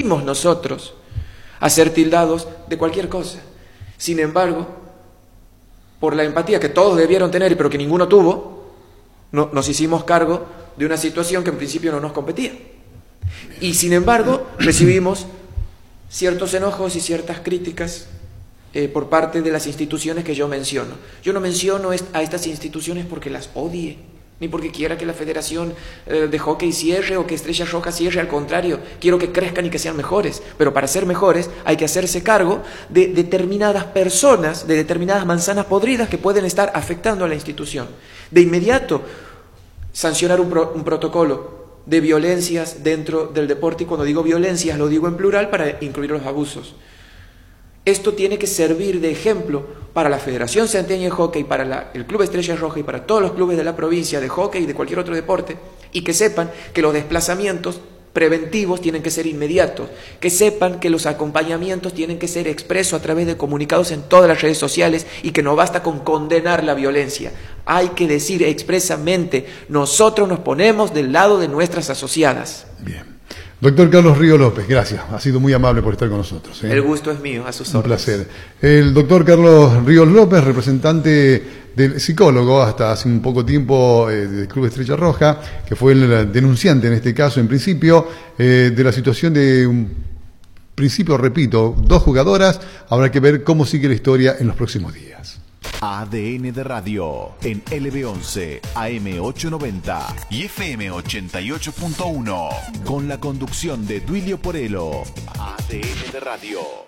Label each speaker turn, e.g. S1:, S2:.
S1: tendimos nosotros a ser tildados de cualquier cosa. Sin embargo, por la empatía que todos debieron tener, pero que ninguno tuvo, nos hicimos cargo de una situación que en principio no nos competía. Y sin embargo, recibimos ciertos enojos y ciertas críticas por parte de las instituciones que yo menciono. Yo no menciono a estas instituciones porque las odie, ni porque quiera que la Federación de Hockey cierre o que Estrella Roja cierre. Al contrario, quiero que crezcan y que sean mejores. Pero para ser mejores hay que hacerse cargo de determinadas personas, de determinadas manzanas podridas que pueden estar afectando a la institución. De inmediato, sancionar un protocolo de violencias dentro del deporte, y cuando digo violencias lo digo en plural para incluir los abusos. Esto tiene que servir de ejemplo para la Federación Santiagueña de Hockey, para el Club Estrella Roja y para todos los clubes de la provincia de hockey y de cualquier otro deporte, y que sepan que los desplazamientos preventivos tienen que ser inmediatos, que sepan que los acompañamientos tienen que ser expresos a través de comunicados en todas las redes sociales y que no basta con condenar la violencia. Hay que decir expresamente, nosotros nos ponemos del lado de nuestras asociadas.
S2: Bien. Doctor Carlos Ríos López, gracias. Ha sido muy amable por estar con nosotros.
S1: El gusto es mío, a sus órdenes.
S2: Un placer. El doctor Carlos Ríos López, representante del psicólogo hasta hace un poco tiempo del Club Estrella Roja, que fue el denunciante en este caso, en principio, de la situación de un principio, repito, 2 jugadoras. Habrá que ver cómo sigue la historia en los próximos días.
S3: ADN de Radio en LB11, AM890 y FM88.1 con la conducción de Duilio Porello. ADN de Radio.